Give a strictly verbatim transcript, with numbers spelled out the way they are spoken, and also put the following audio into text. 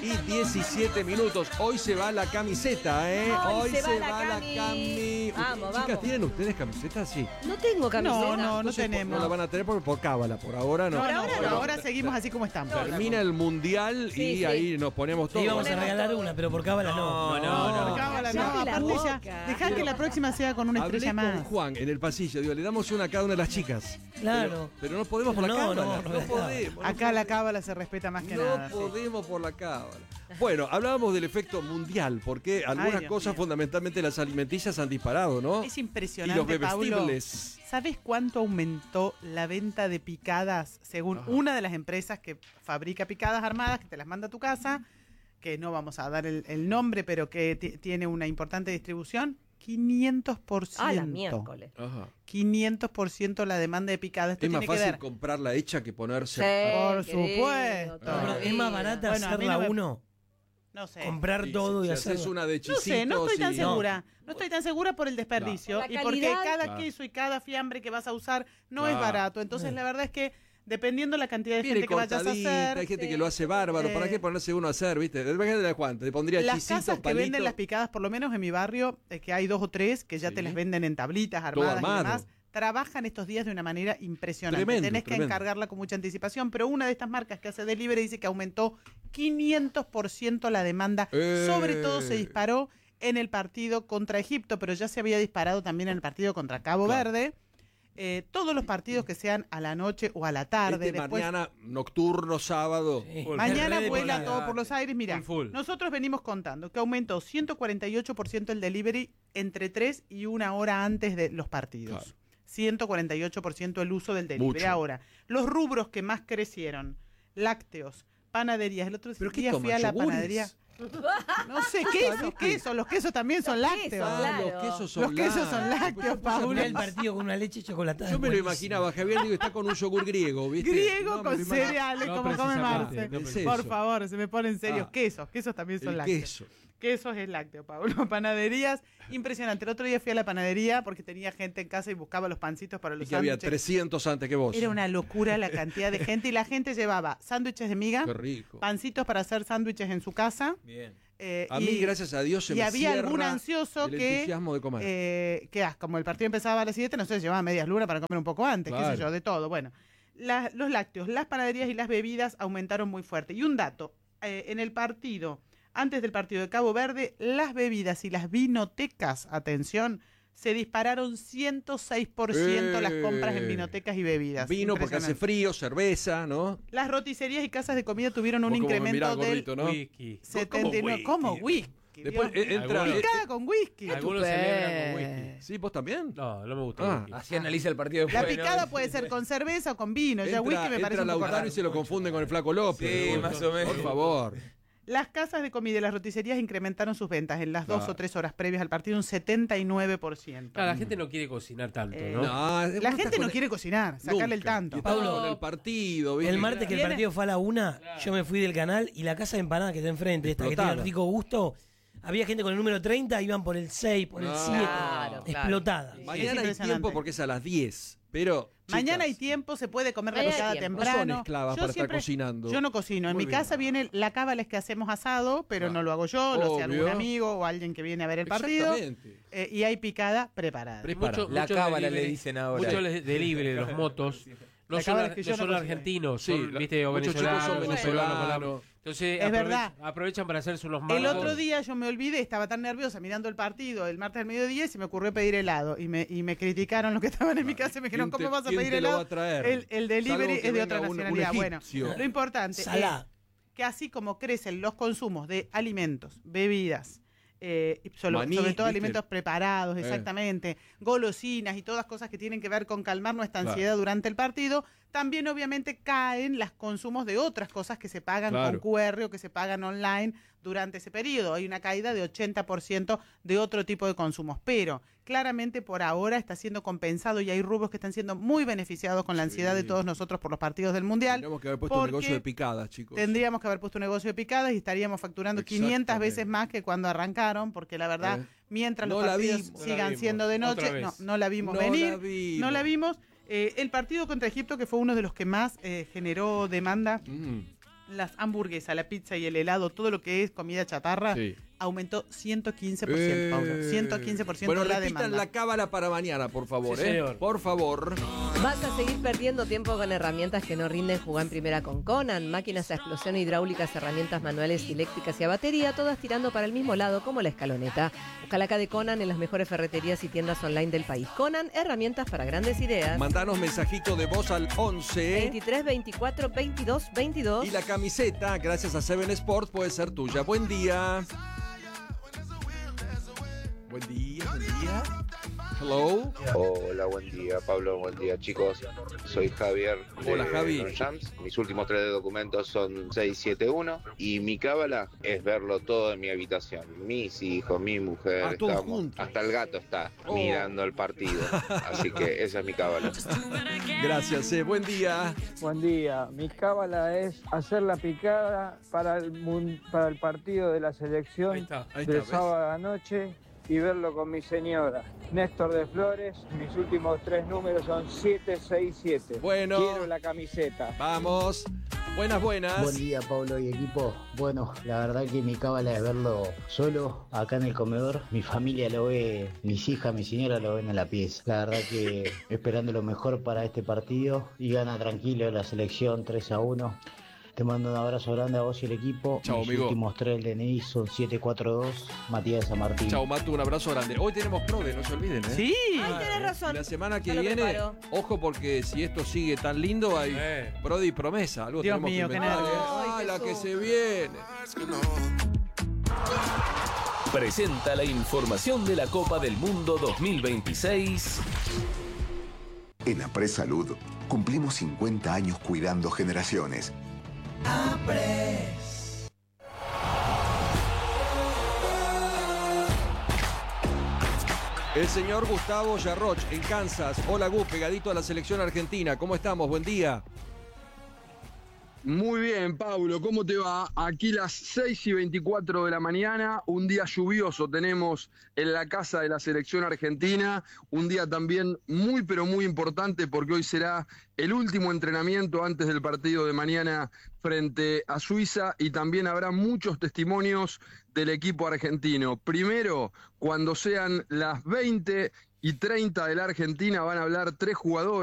y diecisiete minutos. Hoy se va la camiseta, ¿eh? Hoy Hoy se se, va va la la cami. cami. Vamos, Chicas, vamos. ¿tienen ustedes camisetas? Sí. No tengo camiseta. No, no, no Entonces, tenemos. No la van a tener por, por cábala, por ahora no. No, no, ahora por no. ahora seguimos así como estamos. Termina el mundial Sí, y sí. ahí nos ponemos Sí, todos. íbamos a Ponemos regalar todo. una, pero por cábala no. No, no. Cábala, no, Cállate la aparte ya. boca. Dejá que la próxima sea con una Hablé estrella con más. Juan en el pasillo, digo, le damos una a cada una de las chicas. Claro. Pero, pero no podemos por Pero la no, cábala. no, No, no, no. podemos. Acá no la cábala se respeta más que No nada. sí. podemos por la cábala. Bueno, hablábamos del efecto mundial, porque algunas Dios cosas, mío. fundamentalmente las alimenticias, han disparado, ¿no? Es Y impresionante, los Paulo. bebestibles. ¿Sabes cuánto aumentó la venta de picadas según Ah. una de las empresas que fabrica picadas armadas, que te las manda a tu casa, que no vamos a dar el, el nombre, pero que ti- tiene una importante distribución? quinientos por ciento. A la miércoles. Ajá. quinientos por ciento la demanda de picadas. Esto Es más tiene que fácil ver. comprarla hecha que ponerse. Sí, Por querido, supuesto. toda No, pero la es más vida. barata Bueno, a mí hacerla no me- uno, No sé. comprar Sí, todo si y haces hacerlo. una de No chisitos. sé, no estoy tan y- segura. No estoy tan segura por el desperdicio. Claro. Y La porque calidad. cada Claro. queso y cada fiambre que vas a usar no Claro. es barato. Entonces, la verdad es que dependiendo la cantidad de Viene gente que vayas a cortadita, hacer. hay gente sí. que lo hace bárbaro. Eh, ¿Para qué ponerse uno a hacer, viste? Depende de cuánto. Te pondría Las chisitos, casas que palitos. venden las picadas, por lo menos en mi barrio, eh, que hay dos o tres que ya Sí. te las venden en tablitas Todo armadas y armado. demás, trabajan estos días de una manera impresionante. Tremendo, Tenés que tremendo. encargarla con mucha anticipación, pero una de estas marcas que hace delivery dice que aumentó quinientos por ciento la demanda. Eh. Sobre todo se disparó en el partido contra Egipto, pero ya se había disparado también en el partido contra Cabo Claro. Verde. Eh, todos los partidos que sean a la noche o a la tarde. Este después, mañana, nocturno, sábado. Sí. Mañana Red vuela Bull. todo por los aires. Mira, Full, full. nosotros venimos contando que aumentó ciento cuarenta y ocho por ciento el delivery entre tres y una hora antes de los partidos. Claro. ciento cuarenta y ocho por ciento el uso del delivery. Mucho. Ahora, los rubros que más crecieron, lácteos, panaderías. El otro ¿Pero qué día fui toman, a la yogures? panadería. No sé, quesos, quesos. Los quesos también son Los lácteos. quesos, Ah, claro. los quesos son Los quesos son lácteos, Paulo. Mirá el partido con una leche chocolatada. Yo me lo buenísimo. imaginaba, Javier, digo, está con un yogur griego, ¿viste? Griego No, me con lo imagino. cereales, No, como come precisamente, Marce. no, Es Por eso. favor, se me pone en serio. Ah. Quesos, quesos también son El lácteos. queso. Quesos es lácteo, Pablo. Panaderías, impresionante. El otro día fui a la panadería porque tenía gente en casa y buscaba los pancitos para Y los que había sándwiches. trescientos antes que vos. Era una locura la cantidad de gente y la gente llevaba sándwiches de miga, Qué rico. pancitos para hacer sándwiches en su casa. Bien. eh, A y- mí, gracias a Dios, se y me había cierra algún ansioso el que, entusiasmo de comer. eh, que ah, como el partido empezaba a las siete, no sé, llevaba medias lunas para comer un poco antes, qué Claro. sé yo, de todo. Bueno, la- los lácteos, las panaderías y las bebidas aumentaron muy fuerte. Y un dato, eh, en el partido, antes del partido de Cabo Verde, las bebidas y las vinotecas, atención, se dispararon ciento seis por ciento las compras en Eh. vinotecas y bebidas. Vino porque hace Impresionante. frío, cerveza, ¿no? Las roticerías y casas de comida tuvieron un Vos como me incremento mirás, del gordito, ¿no? Whisky. setenta y nueve. ¿Cómo? Whisky. Después Dios eh, mío. entra. Algunos- eh, Picada con whisky. Algunos celebran con whisky. ¿Sí, vos también? No, no me gusta Ah. el whisky. Así analiza el partido La después. picada ¿no? puede ser con cerveza o con vino. Ya entra whisky me entra parece un poco Lautaro raro. y se lo confunde con el Flaco López. Sí, Por- más o menos. Por favor. Las casas de comida y las roticerías incrementaron sus ventas en las dos Claro. o tres horas previas al partido un setenta y nueve por ciento. Claro, la gente no quiere cocinar tanto, Eh, ¿no? No, La gente no quiere cocinar, sacarle el tanto. Paulo Paulo, con el partido, ¿viste? El martes que el Viene- partido fue a la una, yo me fui del canal y la casa de empanadas que está enfrente, esta que Explotada. tiene rico gusto, había gente con el número treinta, iban por el seis, por el Ah. siete, Claro, claro. explotada. Sí. Mañana Es hay impresionante. tiempo porque es a las diez. Pero. Mañana hay chicas, tiempo, se puede comer la Mañana hay picada tiempo. No son temprano. esclavas para estar cocinando. Yo no cocino. En Muy mi bien. casa viene la cábala es que hacemos asado, pero Ah. no lo hago yo, lo hace Obvio. algún amigo o alguien que viene a ver el partido. Exactamente. Eh, y hay picada preparada. Pre- Prepara. La muchos cábala delivery- le dicen ahora. Muchos le- delivery de los motos. No La son, cábala ar- es que no yo no son cocino. argentinos, Sí, son, la- viste, o muchos chicos venezolanos, son venezolanos, venezolanos. Entonces Es aprove- verdad. aprovechan para hacerse unos El magos. otro día yo me olvidé, estaba tan nerviosa mirando el partido el martes al mediodía y se me ocurrió pedir helado. Y me, y me criticaron los que estaban en mi casa y me dijeron, ¿Quién te- ¿cómo vas a quién pedir te lo helado? va a traer? El, el delivery Salvo que es de otra venga un- un nacionalidad. Bueno, egipcio. lo importante Salá. es que así como crecen los consumos de alimentos, bebidas, eh, y solo- Maní, sobre todo ¿viste? alimentos preparados, Eh. exactamente, golosinas y todas cosas que tienen que ver con calmar nuestra Claro. ansiedad durante el partido, también obviamente caen los consumos de otras cosas que se pagan Claro. con Q R o que se pagan online durante ese periodo. Hay una caída de ochenta por ciento de otro tipo de consumos, pero claramente por ahora está siendo compensado y hay rubros que están siendo muy beneficiados con la ansiedad de todos nosotros por los partidos del Mundial. Tenemos que haber puesto un porque negocio de picadas, chicos. Tendríamos que haber puesto un negocio de picadas y estaríamos facturando quinientas Exactamente. veces más que cuando arrancaron, porque la verdad, Eh. mientras No los la partidos vimos. No la sigan vimos. siendo de Otra noche, vez. no, no la vimos No venir, la vimos. no la vimos. Eh, el partido contra Egipto, que fue uno de los que más eh, generó demanda, Mm. las hamburguesas, la pizza y el helado, todo lo que es comida chatarra, Sí. aumentó ciento quince por ciento, Eh, Paulo. ciento quince por ciento Bueno, la repitan demanda. la cábala para mañana, por favor, Sí, ¿eh? señor. Por favor. Vas a seguir perdiendo tiempo con herramientas que no rinden. Jugá en primera con Conan. Máquinas a explosión hidráulicas, herramientas manuales, eléctricas y a batería, todas tirando para el mismo lado como la escaloneta. Buscala acá de Conan en las mejores ferreterías y tiendas online del país. Conan, herramientas para grandes ideas. Mandanos mensajito de voz al once. veintitrés, veinticuatro, veintidós, veintidós. Y la camiseta, gracias a Seven Sports, puede ser tuya. Buen día. Buen día, buen día. Hello. Hola, buen día, Pablo, buen día, chicos. Soy Javier de Hola, Javi. Longchamps. Mis últimos tres documentos son seis siete uno y mi cábala es verlo todo en mi habitación. Mis hijos, mi mujer, Ah, todos estamos, juntos. hasta el gato está Oh. mirando el partido. Así que esa es mi cábala. Gracias, eh. Buen día. Buen día, mi cábala es hacer la picada para el, mun- para el partido de la selección Ahí está. Ahí está, del ¿ves? sábado a la noche y verlo con mi señora. Néstor de Flores, mis últimos tres números son siete seis siete. Bueno. Quiero la camiseta. Vamos. Buenas, buenas. Buen día, Pablo y equipo. Bueno, la verdad que mi cábala es verlo solo acá en el comedor. Mi familia lo ve, mis hijas, mi señora lo ven a la pieza. La verdad que esperando lo mejor para este partido y gana tranquilo la selección tres a uno. Te mando un abrazo grande a vos y el equipo. Chao, Mis amigo. últimos tres del D N I son siete cuatro dos, Matías de San Martín. Chao, Matu, un abrazo grande. Hoy tenemos prode, no se olviden, ¿eh? Sí. Ay, tenés Y razón. la semana que Ya lo viene, preparo. ojo porque si esto sigue tan lindo, hay Eh. prode y promesa. Algo Dios tenemos mío, que qué inventar. nervios. Ah, Ay, la que Jesús. se viene. Presenta la información de la Copa del Mundo dos mil veintiséis. En Apres Salud cumplimos cincuenta años cuidando generaciones. El señor Gustavo Yarroch en Kansas. Hola, Gus, pegadito a la selección argentina. ¿Cómo estamos? Buen día. Muy bien, Pablo, ¿cómo te va? Aquí las seis y veinticuatro de la mañana, un día lluvioso tenemos en la casa de la selección argentina, un día también muy pero muy importante porque hoy será el último entrenamiento antes del partido de mañana frente a Suiza y también habrá muchos testimonios del equipo argentino. Primero, cuando sean las veinte y treinta de la Argentina van a hablar tres jugadores.